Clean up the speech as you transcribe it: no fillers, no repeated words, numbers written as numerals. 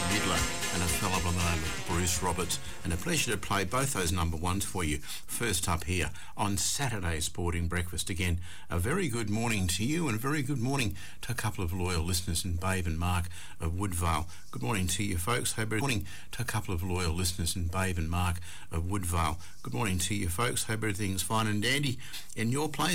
Midler and a fellow by the name of Bruce Roberts, and a pleasure to play both those number ones for you. First up here on Saturday Sporting Breakfast. Again, a very good morning to you and a very good morning to a couple of loyal listeners in Babe and Mark of Woodvale. Good morning to you folks. Good morning to a couple of loyal listeners in Babe and Mark of Woodvale. Good morning to you folks. Hope everything's fine and dandy in your place.